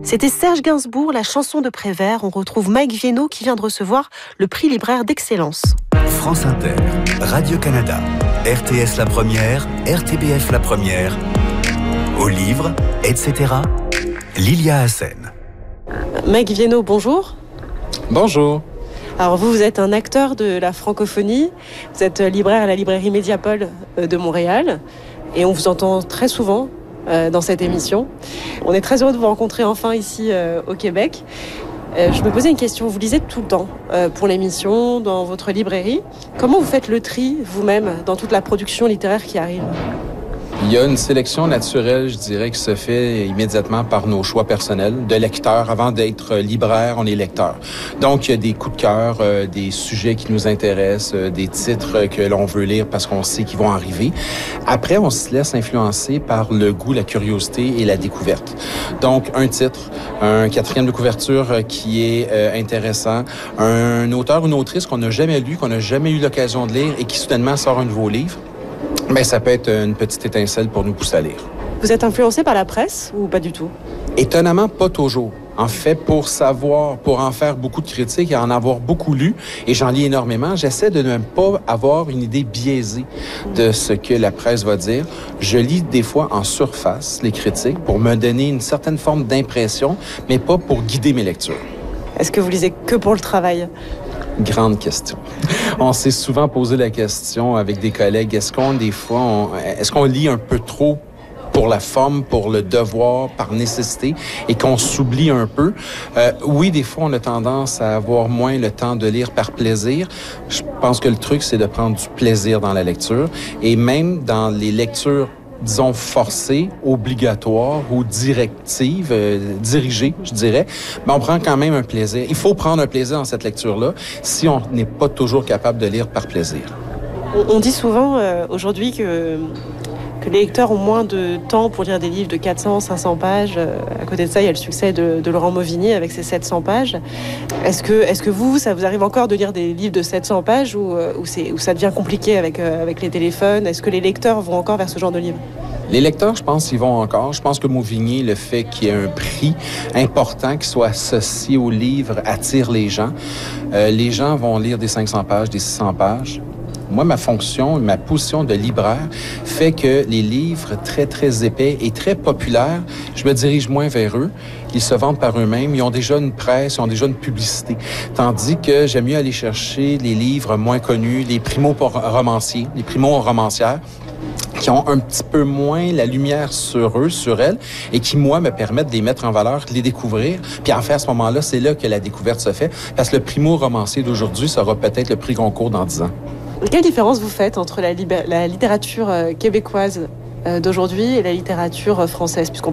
C'était Serge Gainsbourg, la chanson de Prévert. On retrouve Mike Vieno qui vient de recevoir le prix libraire d'excellence. France Inter, Radio-Canada, RTS La Première, RTBF La Première, au livre, etc. Lilia Hassen. Mike Vieno, bonjour. Bonjour. Alors vous êtes un acteur de la francophonie, vous êtes libraire à la librairie Mediapol de Montréal et on vous entend très souvent dans cette émission. On est très heureux de vous rencontrer enfin ici au Québec. Je me posais une question, vous lisez tout le temps pour l'émission, dans votre librairie. Comment vous faites le tri vous-même dans toute la production littéraire qui arrive ? Il y a une sélection naturelle, je dirais, qui se fait immédiatement par nos choix personnels de lecteurs. Avant d'être libraire, on est lecteur. Donc, il y a des coups de cœur, des sujets qui nous intéressent, des titres que l'on veut lire parce qu'on sait qu'ils vont arriver. Après, on se laisse influencer par le goût, la curiosité et la découverte. Donc, un titre, un quatrième de couverture qui est intéressant, un auteur ou une autrice qu'on n'a jamais lu, qu'on n'a jamais eu l'occasion de lire et qui soudainement sort un nouveau livre. Mais ça peut être une petite étincelle pour nous pousser à lire. Vous êtes influencé par la presse ou pas du tout ? Étonnamment, pas toujours. En fait, pour savoir, pour en faire beaucoup de critiques et en avoir beaucoup lu, et j'en lis énormément, j'essaie de ne pas avoir une idée biaisée de ce que la presse va dire. Je lis des fois en surface les critiques pour me donner une certaine forme d'impression, mais pas pour guider mes lectures. Est-ce que vous lisez que pour le travail ? Grande question. On s'est souvent posé la question avec des collègues, est-ce qu'on lit un peu trop pour la forme, pour le devoir, par nécessité, et qu'on s'oublie un peu? Oui, des fois, on a tendance à avoir moins le temps de lire par plaisir. Je pense que le truc, c'est de prendre du plaisir dans la lecture, et même dans les lectures disons, forcées, obligatoires ou directives, dirigées, je dirais, mais on prend quand même un plaisir. Il faut prendre un plaisir dans cette lecture-là si on n'est pas toujours capable de lire par plaisir. On dit souvent aujourd'hui que les lecteurs ont moins de temps pour lire des livres de 400, 500 pages. À côté de ça, il y a le succès de Laurent Mauvigny avec ses 700 pages. Est-ce que ça vous arrive encore de lire des livres de 700 pages ou ça devient compliqué avec les téléphones? Est-ce que les lecteurs vont encore vers ce genre de livres? Les lecteurs, je pense, ils vont encore. Je pense que Mauvigny, le fait qu'il y ait un prix important qui soit associé au livre attire les gens. Les gens vont lire des 500 pages, des 600 pages. Moi, ma position de libraire fait que les livres très, très épais et très populaires, je me dirige moins vers eux. Ils se vendent par eux-mêmes. Ils ont déjà une presse, ils ont déjà une publicité. Tandis que j'aime mieux aller chercher les livres moins connus, les primo-romanciers, les primo-romancières, qui ont un petit peu moins la lumière sur eux, sur elles, et qui, moi, me permettent de les mettre en valeur, de les découvrir. Puis en fait, à ce moment-là, c'est là que la découverte se fait, parce que le primo-romancier d'aujourd'hui sera peut-être le prix Goncourt dans 10 ans. Quelle différence vous faites entre la littérature québécoise d'aujourd'hui et la littérature française, puisqu'on